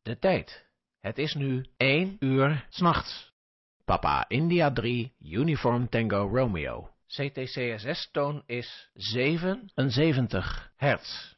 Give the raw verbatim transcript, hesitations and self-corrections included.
De tijd. Het is nu één uur 's nachts. Papa India drie, Uniform Tango Romeo. C T C S S-toon is zevenenzeventig hertz.